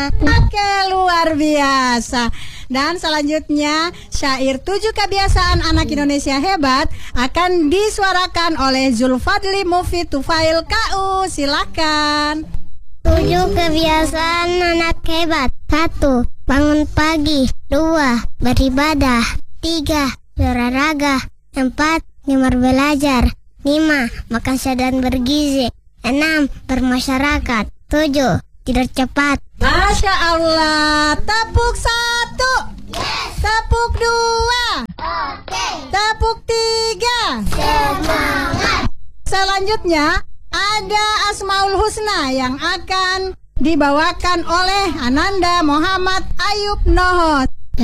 Oke, luar biasa. Dan selanjutnya syair 7 kebiasaan anak Indonesia hebat akan disuarakan oleh Zulfadli Mufid Tufail KU. Silakan. 7 kebiasaan anak hebat. 1. Bangun pagi. 2. Beribadah. 3. Berolahraga. 4. Gemar belajar. 5. Makan sehat dan bergizi. 6. Bermasyarakat. 7. Tidur cepat. Masya Allah. Tepuk 1. Tepuk 2. Tepuk 3. Semangat. Selanjutnya ada Asmaul Husna yang akan dibawakan oleh Ananda Muhammad Ayub Noho.